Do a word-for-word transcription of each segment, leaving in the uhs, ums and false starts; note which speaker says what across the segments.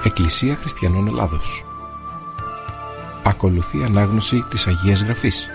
Speaker 1: Εκκλησία Χριστιανών Ελλάδος. Ακολουθεί ανάγνωση της Αγίας Γραφής.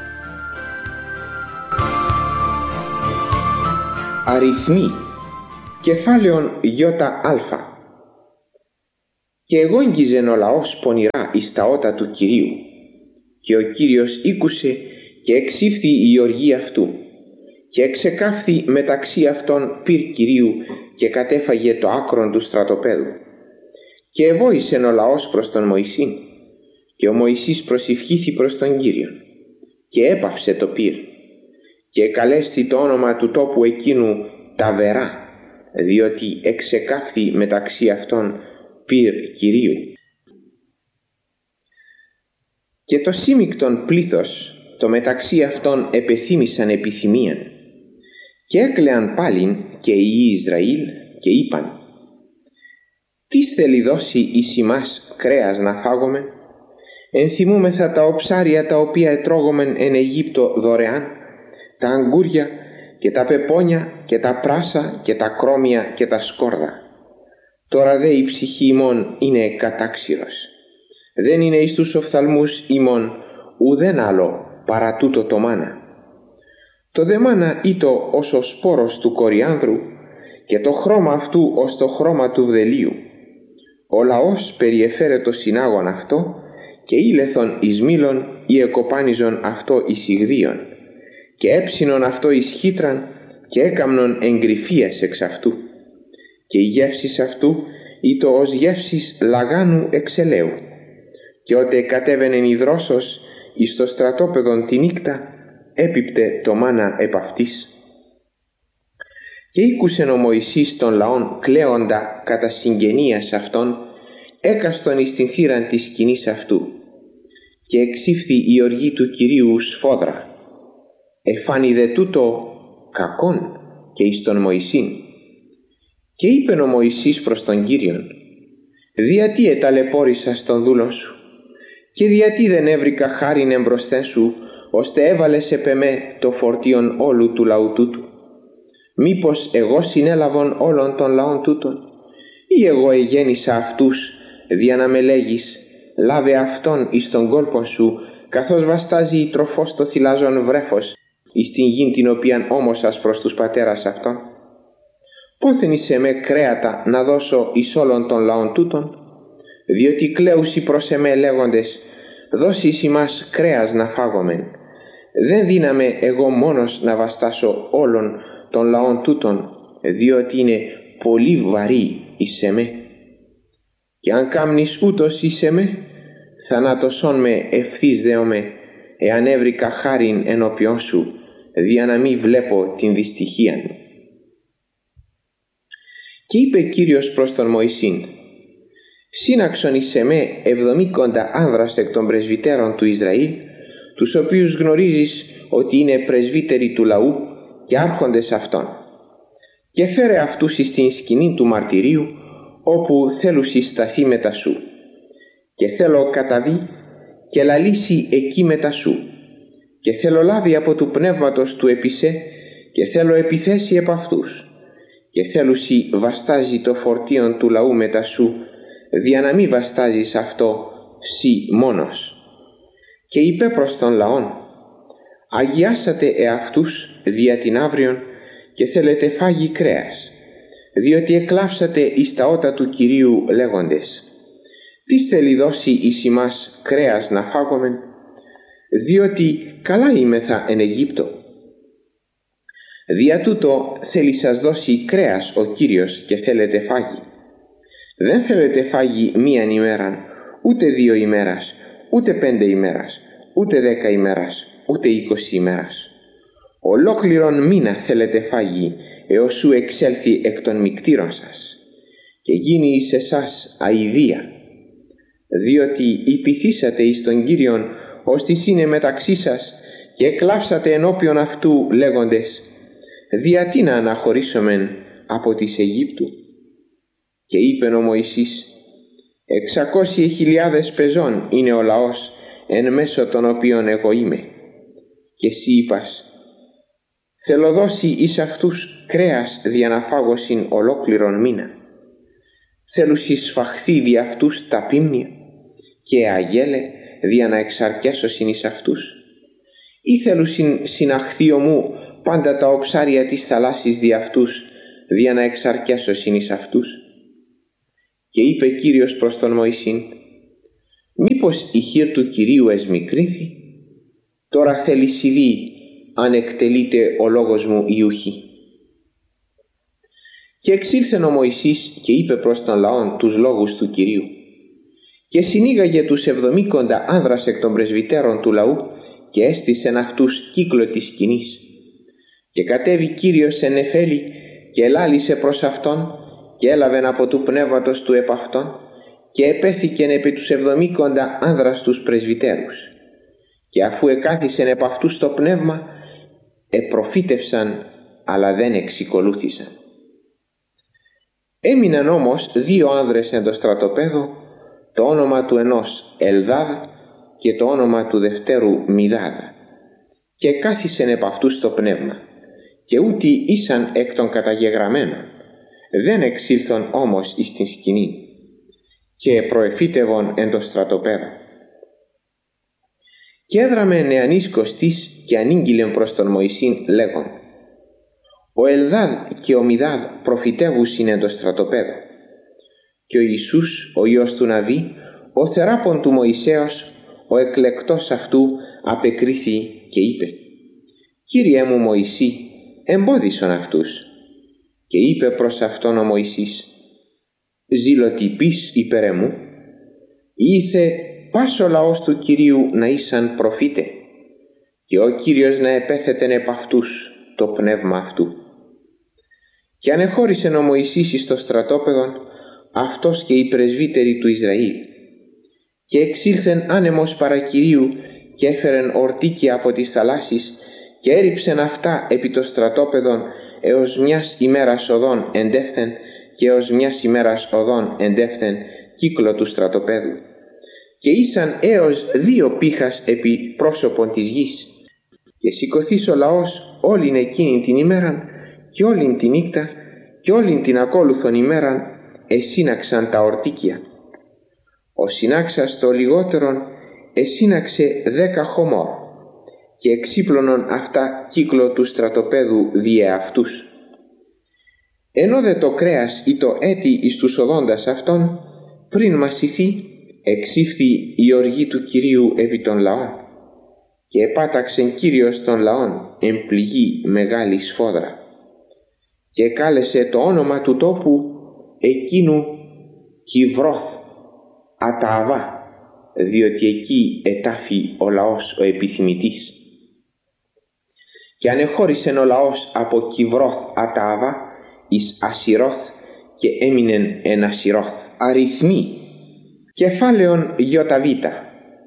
Speaker 2: Αριθμοί. Κεφάλαιον ΙΑ. Και εγόγγιζεν ο λαός πονηρά εις τα ότα του Κυρίου, και ο Κύριος ήκουσε και εξήφθη η οργή αυτού, και εξεκάφθη μεταξύ αυτών πυρ Κυρίου και κατέφαγε το άκρον του στρατοπέδου. Και εβόησεν ο λαός προς τον Μωυσήν, και ο Μωυσής προσηυχήθη προς τον Κύριον, και έπαυσε το πυρ, και εκαλέστη το όνομα του τόπου εκείνου Ταβερά, διότι εξεκάφθη μεταξύ αυτών πυρ Κυρίου. Και το σύμικτον πλήθος το μεταξύ αυτών επεθύμησαν επιθυμίαν, και έκλαιαν πάλιν και οι Ισραήλ και είπαν: «Τις θέλει δώσει εις ημάς κρέας να φάγομεν? Ενθυμούμεθα τα οψάρια τα οποία ετρώγομεν εν Αιγύπτο δωρεάν, τα αγκούρια και τα πεπόνια και τα πράσα και τα κρόμια και τα σκόρδα. Τώρα δε η ψυχή ημών είναι κατάξυρος. Δεν είναι εις τους οφθαλμούς ημών ουδέν άλλο παρά τούτο το μάνα. Το δε μάνα ήτο ως ο σπόρος του κοριάνδρου, και το χρώμα αυτού ως το χρώμα του βδελίου. Ο λαός περιεφέρε το συνάγον αυτό, και ήλεθον εις μήλον ή εκοπάνιζον αυτό εις υγδίον, και έψινον αυτό εις χύτραν, και έκαμνον εγκρυφίας εξ αυτού. Και η γεύσης αυτού ήτο ως γεύσης λαγάνου εξελαίου. Και ότε κατέβαινεν η δρόσος εις το στρατόπεδον τη νύκτα, έπιπτε το μάνα επ' αυτής. Και ήκουσεν ο Μωυσής των λαών κλαίοντα κατά συγγενείας αυτών, έκαστον εις την θύραν της σκηνής αυτού, και εξήφθη η οργή του Κυρίου σφόδρα. Εφάνη δε τούτο κακόν και εις τον Μωυσήν. Και είπεν ο Μωυσής προς τον Κύριον: «Διατί εταλαιπώρησας τον δούλο σου, και διατί δεν έβρικα χάριν εμπροσθέν σου, ώστε έβαλες επ' εμέ το φορτίον όλου του λαού τούτου? Μήπως εγώ συνέλαβον όλων των λαών τούτων, ή εγώ εγέννησα αυτούς, δια να με λέγεις: λάβε αυτόν εις τον κόλπον σου, καθώς βαστάζει η τροφός το θυλάζον βρέφος, εις την γην την οποίαν όμωσας προς τους πατέρας αυτών? Πόθεν εις εμέ κρέατα να δώσω εις όλων των λαών τούτων? Διότι κλαίουσι προς εμέ λέγοντες: δώσει εις ημάς κρέας να φάγομεν. Δεν δύναμαι εγώ μόνος να βαστάσω όλων των λαών τούτων, διότι είναι πολύ βαρύ εις εμέ. Και αν κάμνεις ούτως εις εμέ, θανάτωσόν με ευθύς δεομαι, εάν έβρικα χάριν ενώπιον σου, δια να μη βλέπω την δυστυχία μου». Και είπε Κύριος προς τον Μωυσήν: «Σύναξον εις εμέ εβδομήκοντα άνδρας εκ των πρεσβυτέρων του Ισραήλ, τους οποίους γνωρίζεις ότι είναι πρεσβύτεροι του λαού και άρχοντες αυτών, και φέρε αυτούς εις την σκηνή του μαρτυρίου, όπου θέλουσι σταθεί μετα σου, και θέλω καταβεί και λαλήσει εκεί μετα σου, και θέλω λάβει από του πνεύματος του επισέ, και θέλω επιθέσει επ' αυτούς, και θέλουσι βαστάζει το φορτίον του λαού μετα σου, δια να μη βαστάζεις αυτό σύ μόνος». Και είπε προς τον λαόν: «Αγιάσατε εαυτούς δια την αύριον, και θέλετε φάγει κρέας, διότι εκλάψατε εις τα ότα του Κυρίου λέγοντες: τις θέλει δώσει εις ημάς κρέας να φάγομεν? Διότι καλά είμεθα εν Αιγύπτο. Δια τούτο θέλει σας δώσει κρέας ο Κύριος, και θέλετε φάγει. Δεν θέλετε φάγει μίαν ημέραν, ούτε δύο ημέρας, ούτε πέντε ημέρας, ούτε δέκα ημέρας, ούτε είκοσι ημέρας. Ολόκληρον μήνα θέλετε φάγει, έως σου εξέλθει εκ των μικτήρων σας, και γίνει εις εσάς αηδία. Διότι υπηθήσατε εις τον Κύριον, ώστις είναι μεταξύ σας, και εκλάψατε ενώπιον αυτού λέγοντες: διατί να αναχωρήσομεν από της Αιγύπτου? Και είπεν ο Μωυσής: εξακόσιοι χιλιάδες πεζών είναι ο λαός, εν μέσω των οποίων εγώ είμαι. Και εσύ είπας: θέλω δώσει εις αυτούς κρέας δια να φάγωσιν ολόκληρον μήνα. θέλουσι σφαχθεί δι' αυτούς τα πίμνια και αγέλε δια να εξαρκέσωσιν εις αυτούς, ή θέλουσιν συναχθείο μου πάντα τα οψάρια της θαλάσσης δι' αυτούς δια να εξαρκέσωσιν εις αυτούς. Και είπε Κύριος προς τον Μωυσήν, μήπως η χείρ του Κυρίου εσμικρύνθη? Τώρα θέλεις ειδεί αν εκτελείται ο λόγος μου ιούχη. Και εξήλθεν ο Μωυσής και είπε προς τον λαόν τους λόγους του Κυρίου, και συνήγαγε τους εβδομήκοντα άνδρας εκ των πρεσβυτέρων του λαού και έστησεν αυτούς κύκλο της σκηνής. Και κατέβη Κύριος εν νεφέλη και ελάλησε προς αυτόν και έλαβεν από του πνεύματος του επ' αυτόν και επέθηκεν επί τους εβδομήκοντα άνδρας τους πρεσβυτέρους. Και αφού εκάθισεν επ' αυτούς το πνεύμα, επροφήτευσαν αλλά δεν εξικολούθησαν. Έμειναν όμως δύο άνδρες εν το στρατοπέδο, το όνομα του ενός Ελδάδ και το όνομα του δευτέρου Μιδάδ, και κάθισεν επ' αυτούς το πνεύμα, και ούτι ήσαν εκ των καταγεγραμμένων, δεν εξήλθον όμως εις την σκηνή, και προεφήτευον εν το στρατοπέδο. Και έδραμε νεανής κωστής και ανήγγειλεν προς τον Μωυσήν λέγον, ο Ελδάδ και ο Μιδάδ προφητεύουσιν εν το στρατοπέδο. Και ο Ιησούς, ο Υιός του Ναβί, ο θεράπων του Μωυσέως, ο εκλεκτός αυτού, απεκρίθη και είπε, Κύριε μου Μωυσή, εμπόδισον αυτούς. Και είπε προς αυτόν ο Μωυσής, ζηλοτυπής υπέρ εμού, ήθε πας ο λαός του Κυρίου να ήσαν προφήτε, και ο Κύριος να επέθετεν επ' αυτούς το πνεύμα αυτού. Και ανεχώρησεν ο Μωυσής εις το στρατόπεδον, αυτός και οι πρεσβύτεροι του Ισραήλ, και εξήλθεν άνεμος παρακυρίου και έφερεν ορτίκια από τις θαλάσσης και έριψεν αυτά επί το στρατόπεδον έως μιας ημέρας οδόν εντεύθεν και έως μιας ημέρας οδόν εντεύθεν κύκλο του στρατοπέδου, και ήσαν έως δύο πήχας επί πρόσωπον της γης. Και σηκωθείς ο λαός όλην εκείνη την ημέραν και όλην τη νύχτα και όλην την ακόλουθον ημέραν εσύναξαν τα ορτίκια. Ο συνάξας το λιγότερον εσύναξε δέκα χωμόρ και εξύπλωνον αυτά κύκλο του στρατοπέδου διε αυτούς. Ενώ δε το κρέας ή το έτη εις τους οδόντας αυτών, πριν μασηθεί, εξήφθη η οργή του Κυρίου επί των λαών, και επάταξεν Κύριος των λαών εν πληγή μεγάλη σφόδρα, και κάλεσε το όνομα του τόπου εκείνου Κιβρώθ Ατααβά, διότι εκεί ετάφη ο λαός ο επιθυμητής. Και ανεχώρησεν ο λαός από Κιβρώθ Ατααβά εις Ασυρώθ και έμεινεν εν Ασυρώθ. Αριθμοί κεφάλαιον Ιωταβήτα.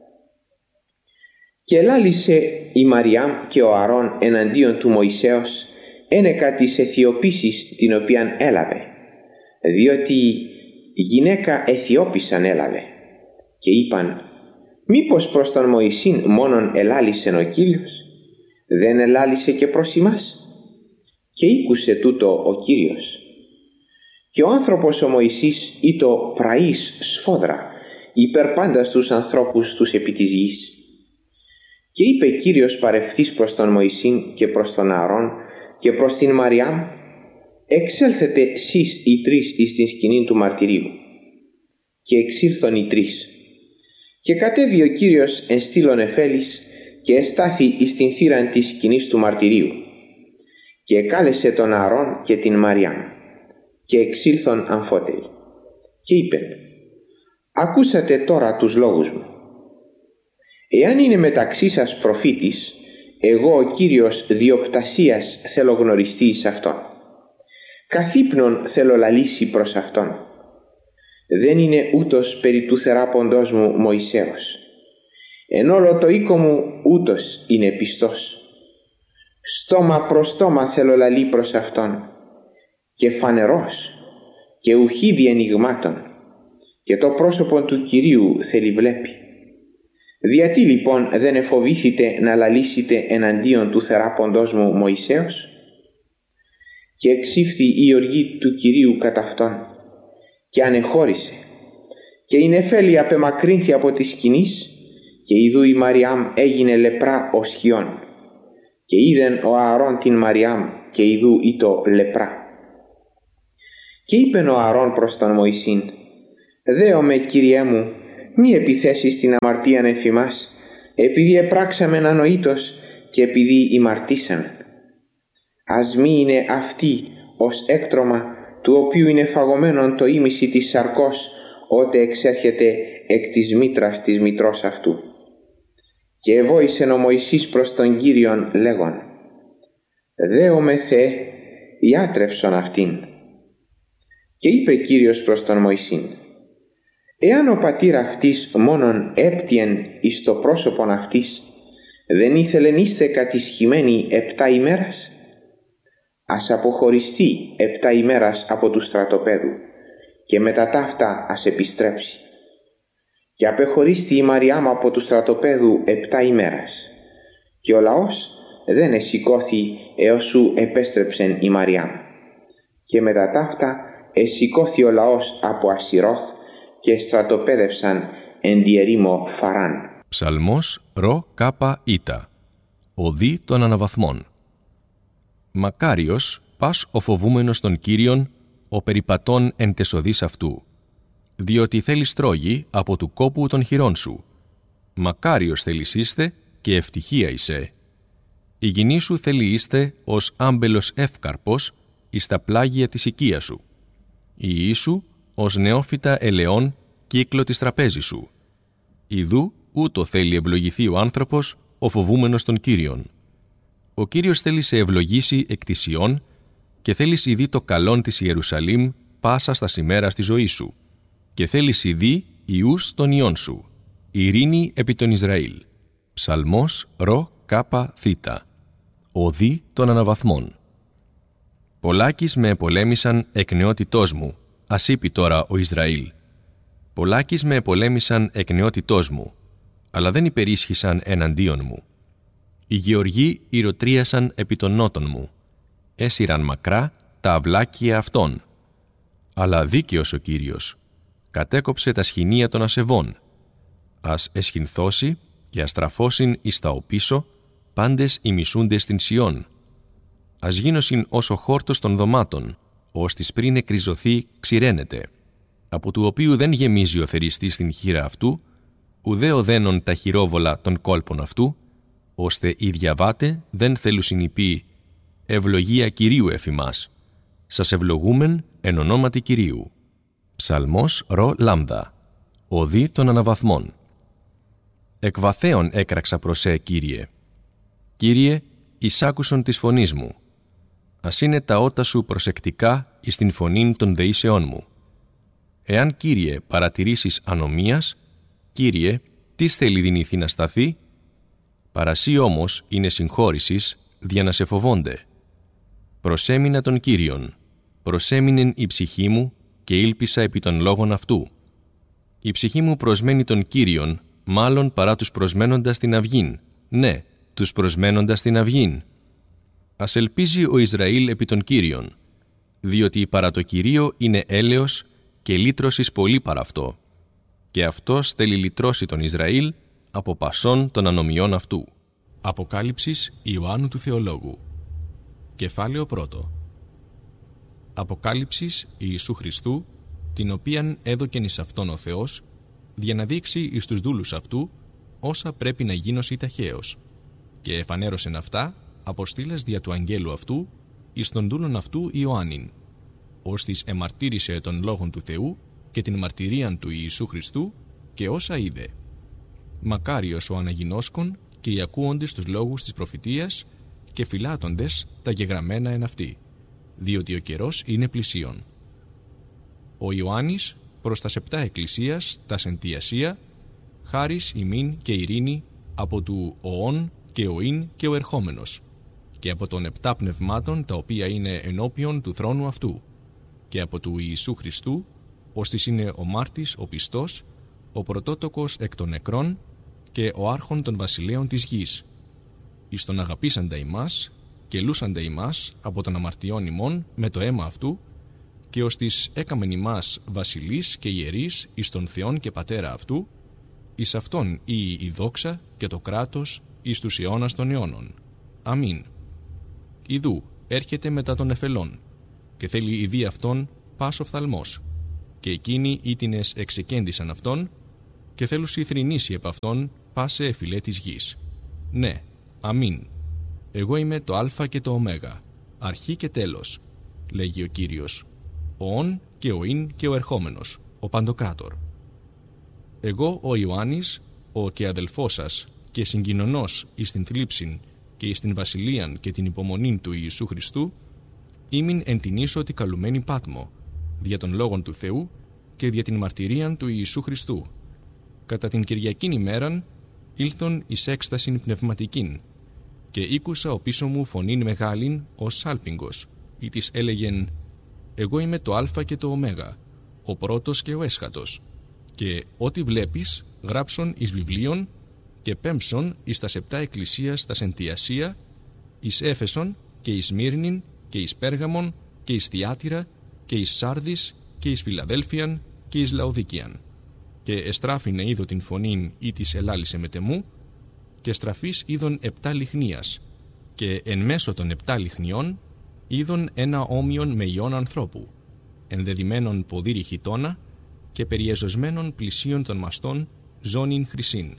Speaker 2: Και ελάλησε η Μαριάμ και ο Αρών εναντίον του Μωυσέως ένεκα της Αιθιοπήσης την οποίαν έλαβε, διότι γυναίκα Αιθιόπησαν έλαβε, και είπαν, μήπως προς τον Μωυσήν μόνον ελάλησεν ο Κύριος, δεν ελάλησε και προς ημάς? Και ήκουσε τούτο ο Κύριος. Και ο άνθρωπος ο Μωυσής ήτο πραής σφόδρα υπέρ πάντα στους ανθρώπους τους επί της γης. Και είπε Κύριος παρευθύς προς τον Μωυσήν και προς τον Ααρών και προς την Μαριάμ, εξέλθετε σεις οι τρεις εις την σκηνή του μαρτυρίου. Και εξήλθον οι τρεις. Και κατέβη ο Κύριος εν στήλον εφέλης και εστάθη εις την θύραν της σκηνής του μαρτυρίου. Και εκάλεσε τον Ααρών και την Μαριάμ και εξήλθον αμφότεροι. Και είπε, ακούσατε τώρα τους λόγους μου. Εάν είναι μεταξύ σας προφήτης, εγώ ο Κύριος διοπτασίας θέλω γνωριστεί εις αυτόν. Καθύπνον θέλω λαλήσει προς αυτόν. Δεν είναι ούτως περί του θεράποντός μου Μωυσέως. Εν όλο το οίκο μου ούτως είναι πιστός. Στόμα προς στόμα θέλω λαλεί προς αυτόν. Και φανερός και ουχή διενυγμάτων, και το πρόσωπο του Κυρίου θέλει βλέπει. Γιατί λοιπόν δεν εφοβήθητε να λαλήσετε εναντίον του θεράποντός μου Μωυσέως? Και εξήφθη η οργή του Κυρίου κατά αυτόν, και ανεχώρησε. Και η νεφέλη απεμακρύνθη από τη σκηνής, και ιδού η Μαριάμ έγινε λεπρά ως χιόν. Και είδεν ο Ααρών την Μαριάμ, και ιδού ήτο λεπρά. Και είπεν ο Ααρών προς τον Μωυσήν: «Δέομαι, Κύριέ μου, μη επιθέσεις την αμαρτίαν εφημάς, επειδή επράξαμεν ανοήτως και επειδή ημαρτήσαμεν. Ας μη είναι αυτή ως έκτρωμα, του οποίου είναι φαγωμένον το ήμιση της σαρκός, ότε εξέρχεται εκ της μήτρας της μητρός αυτού». Και εβόησεν ο Μωυσής προς τον Κύριον λέγον: «Δέομαι, Θεέ, ιάτρευσον αυτήν». Και είπε Κύριος προς τον Μωυσήν: «Εάν ο πατήρ αυτής μόνον έπτυεν εις το πρόσωπον αυτής, δεν ήθελεν είστε κατισχυμένοι επτά ημέρας? Ας αποχωριστεί επτά ημέρας από του στρατοπέδου, και μετά ταύτα ας επιστρέψει». Και απεχωρίστη η Μαριάμ από του στρατοπέδου επτά ημέρας, και ο λαός δεν εσηκώθη έως σου επέστρεψεν η Μαριάμ. Και μετά ταύτα εσηκώθη ο λαός από Ασιρώθ και στρατοπέδευσαν εν τη ερήμο Φαράν.
Speaker 3: Ψαλμός ρο κάπα ήτα. Οδή των αναβαθμών. Μακάριος πας ο φοβούμενος των Κύριων, ο περιπατών εν τες οδείς αυτού, διότι θέλεις τρόγη από του κόπου των χειρών σου. Μακάριος θέλεις είστε και ευτυχία είσαι. Η γυνή σου θέλει είστε ως άμπελος εύκαρπος εις τα πλάγια της οικίας σου. Η ιή σου ως νεόφυτα ελαιών κύκλο της τραπέζης σου. Ιδού ούτω θέλει ευλογηθεί ο άνθρωπος, ο φοβούμενος των Κύριων. Ο Κύριος θέλει σε ευλογήσει εκ της Ιών και θέλεις ειδεί το καλόν της Ιερουσαλήμ πάσα στα ημέρας της ζωής σου. Και θέλεις ειδεί ιούς των ιών σου. Ειρήνη επί των Ισραήλ. Ψαλμός ρο κάπα θήτα. Οδή των αναβαθμών. Πολλάκις με επολέμησαν εκ νεότητός μου, ας είπε τώρα ο Ισραήλ. Πολλάκις με επολέμησαν εκ νεότητός μου, αλλά δεν υπερίσχυσαν εναντίον μου. Οι γεωργοί ηρωτρίασαν επί των νότων μου, έσυραν μακρά τα αυλάκια αυτών. Αλλά δίκαιος ο Κύριος, κατέκοψε τα σχοινία των ασεβών. Ας εσχυνθώσει και αστραφώσιν εις τα οπίσω πάντες οι μισούντες στην Σιών. Ας γίνωσιν ως ο χόρτος των δωμάτων, ως της πριν εκριζωθεί ξηραίνεται, από του οποίου δεν γεμίζει ο θεριστής στην χείρα αυτού, ουδέ ο δένον τα χειρόβολα των κόλπων αυτού, ώστε οι διαβάτε δεν θέλουσιν υπεί «Ευλογία Κυρίου εφημάς». Σας ευλογούμεν εν ονόματι Κυρίου. Ψαλμός ρο λάμδα. Οδή των αναβαθμών. Εκ βαθέων έκραξα προς σε, Κύριε. Κύριε, εισάκουσον της φωνής μου. Ας είναι τα ότα σου προσεκτικά εις την φωνήν των δεήσεών μου. Εάν, Κύριε, παρατηρήσεις ανομίας, Κύριε, τι θέλει δυνηθεί να σταθεί? Παρασύ όμως είναι συγχώρησης, δια να σε φοβόνται. Προσέμεινα τον Κύριον, προσέμεινεν η ψυχή μου και ήλπισα επί των λόγων αυτού. Η ψυχή μου προσμένει τον Κύριον, μάλλον παρά τους προσμένοντας την αυγήν. Ναι, τους προσμένοντας την αυγήν. Ας ελπίζει ο Ισραήλ επί των Κύριον, διότι παρά το Κυρίο είναι έλεος και λύτρωσης πολύ παρά αυτό. Και αυτός θέλει λυτρώσει τον Ισραήλ από πασών των ανομιών αυτού. Αποκάλυψης Ιωάννου του Θεολόγου. Κεφάλαιο πρώτο. Αποκάλυψης Ιησού Χριστού, την οποίαν έδωκεν εις αυτόν ο Θεός, για να δείξει εις τους δούλους αυτού όσα πρέπει να γίνωσι ταχαίως. Και εφανέρωσεν αυτά, αποστήλας δια του αγγέλου αυτού, εις τον δούλων αυτού Ιωάννην, ώστις εμαρτύρησε των λόγων του Θεού και την μαρτυρίαν του Ιησού Χριστού και όσα είδε. Μακάριος ο αναγινώσκων και οι ακούοντες τους λόγους της προφητείας και φυλάτοντες τα γεγραμμένα εν αυτή, διότι ο καιρός είναι πλησίον. Ο Ιωάννης προς τα επτά εκκλησίας τα εν τη Ασία, χάρις ημίν και ειρήνη από του οών και ο ειν και ο ερχόμενος, και από των επτά πνευμάτων τα οποία είναι ενώπιον του θρόνου αυτού, και από του Ιησού Χριστού, ώστις είναι ο μάρτης ο πιστός, ο πρωτότοκος εκ των νεκρών και ο άρχον των βασιλέων της γης, εις τον αγαπήσαντα ημάς και λούσαντα ημάς από των αμαρτιών ημών με το αίμα αυτού και ως της έκαμεν ημάς βασιλείς και ιερείς εις τον Θεόν και Πατέρα αυτού, εις αυτόν ή η δόξα και το κράτος εις τους αιώνας των αιώνων. Αμήν. Ιδού έρχεται μετά των εφελών, και θέλει ιδί αυτόν πας οφθαλμός, και εκείνοι ήτινες εξεκέντησαν αυτόν, και θέλουσι θρηνήσει επ' αυτόν πάσε εφηλέ της γης. Ναι, αμήν. Εγώ είμαι το Α και το Ω, αρχή και τέλος, λέγει ο Κύριος, ο ον και ο ίν και ο ερχόμενος, ο Παντοκράτορ. Εγώ ο Ιωάννης, ο και αδελφός σας και συγκοινωνός εις την θλίψην και εις την βασιλείαν και την υπομονήν του Ιησού Χριστού, ήμην εν την ίσο τη καλουμένη Πάτμο, δια των λόγων του Θεού και δια την μαρτυρίαν του Ιησού Χριστού. Κατά την Κυριακήν ημέραν ήλθον εις έκστασιν πνευματικήν, και ήκουσα ο πίσω μου φωνήν μεγάλην ως σάλπιγγος, ή της έλεγεν: εγώ είμαι το Α και το Ω, ο πρώτος και ο έσχατος, και ό,τι βλέπεις γράψον εις βιβλίον και πέμψον εις τας επτά εκκλησίας τας εν τη Ασία, εις Έφεσον και εις Μύρνην και εις Πέργαμον και εις Θιάτυρα και εις Σάρδης και εις Φιλαδέλφιαν και εις Λαοδικίαν. Και εστράφηνε είδω την φωνήν ή της ελάλησε μετεμού, και στραφής είδον επτά λιχνίας, και εν μέσω των επτά λιχνιών είδον ένα όμοιον με ιόν ανθρώπου, ενδεδημένον ποδήρι χιτώνα και περιεζωσμένον πλησίον των μαστών ζώνην χρυσήν.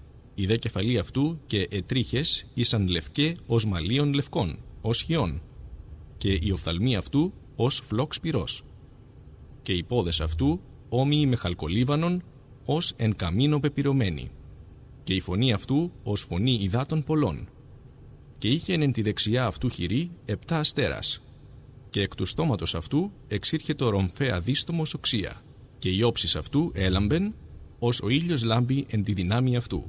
Speaker 3: Η δε κεφαλή αυτού και ετρίχες ήσαν λευκέ ως μαλλίων λευκών, ως χιόν, και η οφθαλμή αυτού ως φλόξ πυρός, και οι πόδες αυτού όμοιοι με χαλκολίβανον ως εν καμίνο πεπυρωμένη, και η φωνή αυτού ως φωνή υδάτων πολλών, και είχε εν τη δεξιά αυτού χειρή επτά αστέρας, και εκ του στόματος αυτού εξήρχετο ρομφαία δίστομος οξία, και η όψεις αυτού έλαμπεν ως ο ήλιος λάμπει εν τη δυνάμει αυτού.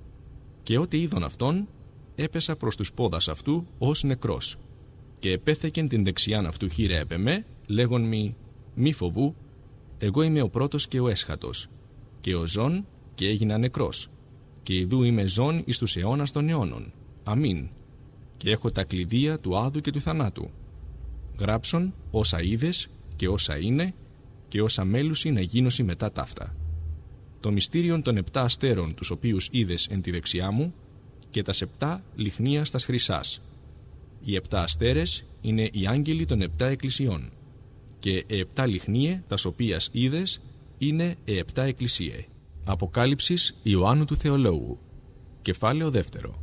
Speaker 3: Και ό,τι είδον αυτόν έπεσα προς τους πόδας αυτού ως νεκρός, και επέθεκεν την δεξιάν αυτού χείρα επ' εμέ, λέγον μη, μη φοβού, εγώ είμαι ο πρώτος και ο έσχατος, και ο ζών και έγινα νεκρός, και ιδού είμαι ζών εις τους αιώνας των αιώνων. Αμήν. Και έχω τα κλειδία του άδου και του θανάτου. Γράψον όσα είδες και όσα είναι και όσα μέλουσι να γίνωσι μετά ταύτα. Το μυστήριον των επτά αστέρων τους οποίους είδες εν τη δεξιά μου και τας επτά λιχνίας τας χρυσάς. Οι επτά αστέρες είναι οι άγγελοι των επτά εκκλησιών, και οι επτά λιχνίε τας οποίας είδες είναι οι επτά εκκλησίε. Αποκάλυψης Ιωάννου του Θεολόγου. Κεφάλαιο δεύτερο.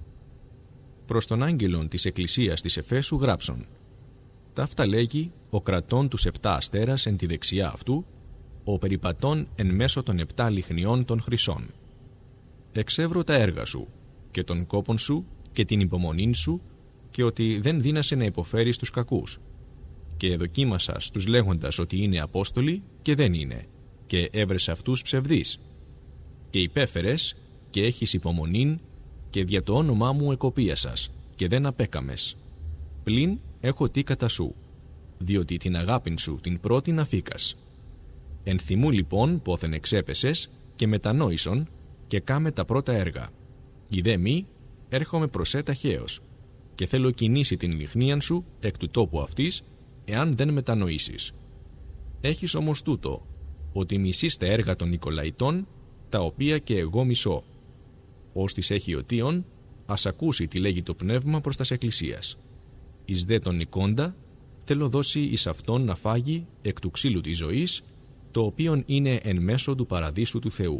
Speaker 3: Προς τον άγγελον της εκκλησίας της Εφέσου γράψον. Ταύτα λέγει ο κρατών τους επτά αστέρας εν τη δεξιά αυτού, ο περιπατών εν μέσω των επτά λιχνιών των χρυσών. Εξεύρω τα έργα σου και τον κόπον σου και την υπομονήν σου, και ότι δεν δύνασε να υποφέρεις τους κακούς. Και δοκίμασα στους λέγοντας ότι είναι απόστολοι και δεν είναι, και έβρεσε αυτούς ψευδείς. Και υπέφερες και έχεις υπομονήν, και δια το όνομά μου εκοπίασας και δεν απέκαμες. Πλην έχω τι κατά σου, διότι την αγάπην σου την πρώτη να φύκας. Εν θυμού λοιπόν πόθεν εξέπεσες και μετανόησον και κάμε τα πρώτα έργα. Ιδέ μη έρχομαι προσέ ταχαίως, και θέλω κινήσει την λιχνίαν σου εκ του τόπου αυτής, εάν δεν μετανοήσεις. Έχεις όμως τούτο, ότι μισείς τα έργα των Νικολαϊτών, τα οποία και εγώ μισώ. Ως της έχει οτίον, ας ακούσει τι λέγει το πνεύμα προς τας εκκλησίας. Εις δε τον Νικόντα, θέλω δώσει εις αυτόν να φάγει εκ του ξύλου της ζωής, το οποίον είναι εν μέσω του παραδείσου του Θεού.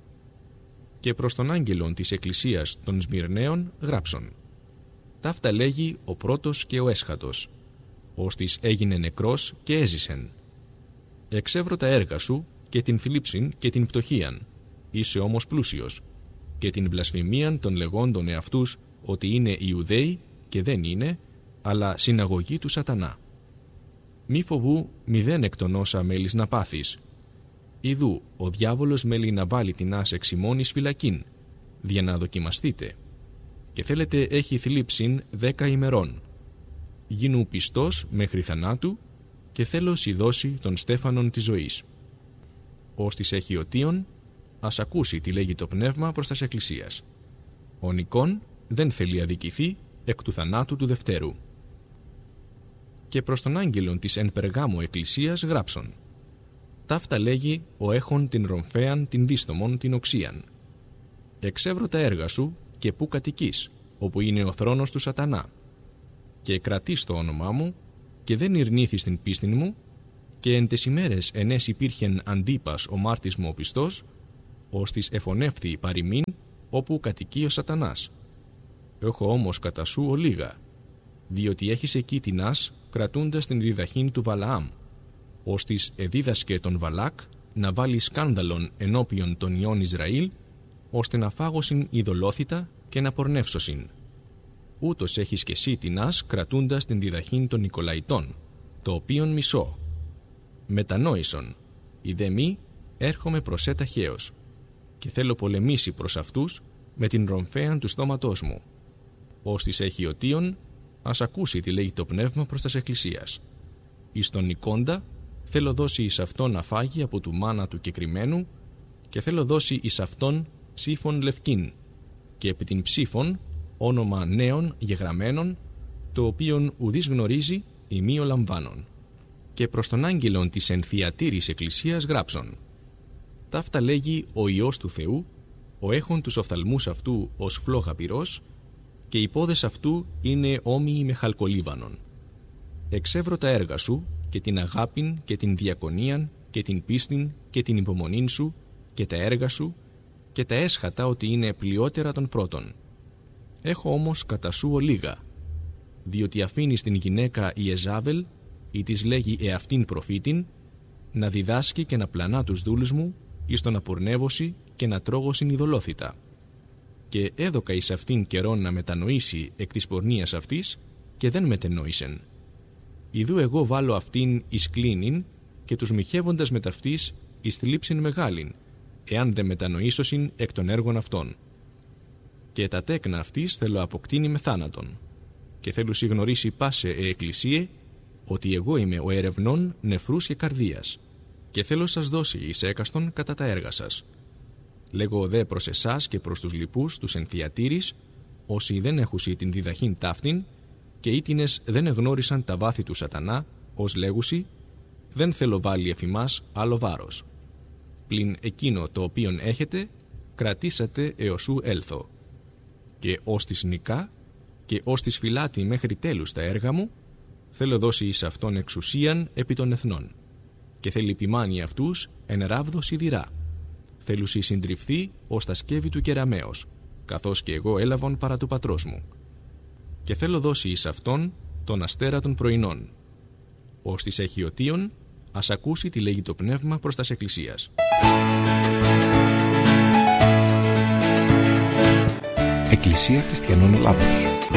Speaker 3: Και προς τον άγγελον της εκκλησίας των Σμυρναίων γράψον. Ταύτα λέγει ο πρώτος και ο έσχατος, ως της έγινε νεκρός και έζησεν. Εξεύρω τα έργα σου και την θλίψην και την πτωχίαν, είσαι όμως πλούσιος, και την βλασφημίαν των λεγόντων εαυτούς ότι είναι Ιουδαίοι και δεν είναι, αλλά συναγωγή του σατανά. Μη φοβού μηδέν εκ των όσα μέλης να πάθεις. Ιδού ο διάβολος μέλει να βάλει την άσε εξημών εις φυλακήν, δια να δοκιμαστείτε. Και θέλετε έχει θλίψην δέκα ημερών. Γίνου πιστός μέχρι θανάτου, και θέλω σι δώσει τον στέφανον της ζωής. Ως της έχει οτίον, ας ακούσει τι λέγει το πνεύμα προς τας εκκλησίας. Ο Νικόν δεν θέλει αδικηθεί εκ του θανάτου του δευτέρου. Και προς τον άγγελον της εν Περγάμου εκκλησίας γράψον. Ταύτα λέγει ο έχων την ρομφέαν την δίστομον την οξίαν. Εξεύρω τα έργα σου και πού κατοικείς, όπου είναι ο θρόνος του σατανά. Και κρατείς το όνομά μου και δεν ειρνήθης την πίστην μου, και εν τες ημέρες ενές υπήρχεν Αντίπας ο μάρτης μου ο πιστός, ως της εφωνεύθη παροιμήν, όπου κατοικεί ο σατανάς. Έχω όμως κατά σου ολίγα, διότι έχεις εκεί τινάς κρατούντας την διδαχήν του Βαλαάμ, ως της εδίδασκε τον Βαλάκ να βάλει σκάνδαλον ενώπιον των ιών Ισραήλ, ώστε να φάγωσιν ειδωλόθητα και να πορνεύσωσιν. Ούτως έχεις και εσύ τινάς κρατούντας την διδαχήν των Νικολαϊτών, το οποίον μισώ. Μετανόησον, ειδε μη έρχομαι προς σε ταχαίως, και θέλω πολεμήσει προς αυτούς με την ρομφέαν του στόματός μου. Ως της έχει οτίον, ας ακούσει τι λέγει το πνεύμα προς τας εκκλησίας. Εις τον Νικόντα θέλω δώσει εις αυτόν να φάγει από του μάνα του κεκριμένου, και θέλω δώσει εις αυτόν ψήφων λευκήν, και επί την ψήφων όνομα νέων γεγραμμένων, το οποίον ουδής γνωρίζει ημίω λαμβάνων. Και προς τον άγγελον της εν Θυατήρης εκκλησίας γράψον. Ταύτα λέγει ο Υιός του Θεού, ο έχων τους οφθαλμούς αυτού ως φλόγα πυρός, και οι πόδες αυτού είναι όμοιοι με χαλκολίβανον. Εξεύρω τα έργα σου και την αγάπην και την διακονίαν και την πίστην και την υπομονήν σου και τα έργα σου και τα έσχατα ότι είναι πλειότερα των πρώτων. Έχω όμως κατά σου ολίγα, διότι αφήνεις την γυναίκα Ιεζάβελ, ή της λέγει εαυτήν προφήτην, να διδάσκει και να πλανά τους δούλους μου, εις το να πορνεύωση και να τρώγωσιν ειδωλόθητα. Και έδωκα εις αυτήν καιρόν να μετανοήσει εκ της πορνείας αυτής, και δεν μετενόησεν. Ιδού εγώ βάλω αυτήν εις κλίνην, και τους μοιχεύοντας με ταυτής εις θλίψην μεγάλην, εάν δεν μετανοήσωσιν εκ των έργων αυτών. Και τα τέκνα αυτής θέλω αποκτήνει με θάνατον, και θέλω συγνωρίσει πάσε ε εκκλησίε, ότι εγώ είμαι ο ερευνών νεφρούς και καρδίας, και θέλω σας δώσει εις έκαστον κατά τα έργα σας. Λέγω δε προς εσάς και προς τους λοιπούς τους εν Θυατήρης, όσοι δεν έχουσι την διδαχήν ταύτην, και ήτινες δεν εγνώρισαν τα βάθη του σατανά, ως λέγουσι, δεν θέλω βάλει εφημάς άλλο βάρος. Πλην εκείνο το οποίον έχετε, κρατήσατε εωσού έλθω. Και ως της νικά, και ως της φυλάτη μέχρι τέλους τα έργα μου, θέλω δώσει εις αυτόν εξουσίαν επί των εθνών, και θέλει επιμάνει αυτούς εν ράβδο σιδηρά. Θέλουσι συντριφθεί ως τα σκεύη του κεραμέως, καθώς και εγώ έλαβον παρά του πατρός μου. Και θέλω δώσει εις αυτόν τον αστέρα των πρωινών. Ως της έχει οτίον, ας ακούσει τι λέγει το πνεύμα προς τας εκκλησίας.
Speaker 1: Εκκλησία Χριστιανών Ελλάδος.